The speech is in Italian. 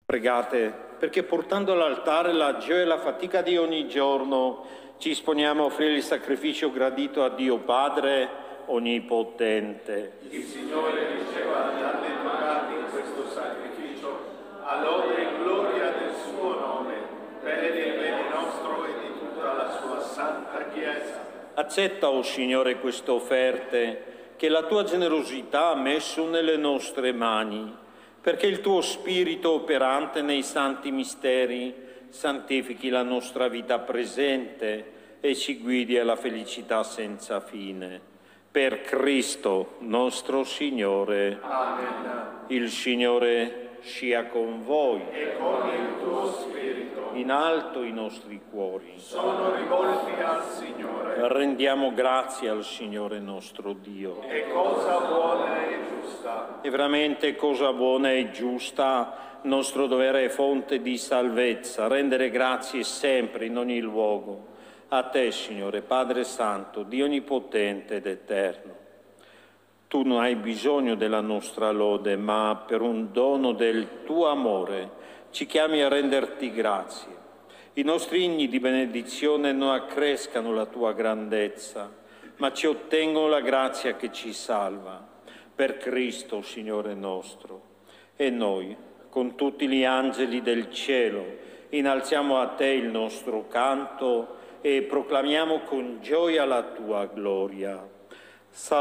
Pregate perché portando all'altare la gioia e la fatica di ogni giorno ci disponiamo a offrire il sacrificio gradito a Dio Padre Onnipotente. Il Signore riceva dalle tue mani questo sacrificio a lode e gloria del suo nome, per il bene nostro e di tutta la sua santa Chiesa. Accetta, o Signore, queste offerte che la tua generosità ha messo nelle nostre mani, perché il tuo Spirito operante nei santi misteri santifichi la nostra vita presente e ci guidi alla felicità senza fine. Per Cristo nostro Signore. Amen. Il Signore sia con voi. E con il tuo Spirito. In alto i nostri cuori. Sono rivolti al Signore. Rendiamo grazie al Signore nostro Dio. È cosa buona e giusta. È veramente cosa buona e giusta, nostro dovere e fonte di salvezza, rendere grazie sempre in ogni luogo. A te, Signore, Padre Santo, Dio Onnipotente ed Eterno. Tu non hai bisogno della nostra lode, ma per un dono del tuo amore ci chiami a renderti grazie. I nostri inni di benedizione non accrescano la tua grandezza, ma ci ottengono la grazia che ci salva. Per Cristo, Signore nostro. E noi, con tutti gli angeli del cielo, innalziamo a te il nostro canto e proclamiamo con gioia la tua gloria.